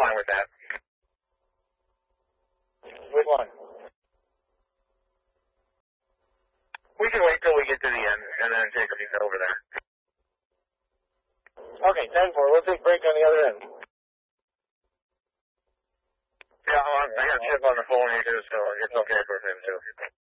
fine with that. Which one? We can wait till we get to the end and then take a over there. Okay, 10-4. We'll take break on the other end. Yeah, I got Chip on the phone here too, so it's okay for him too.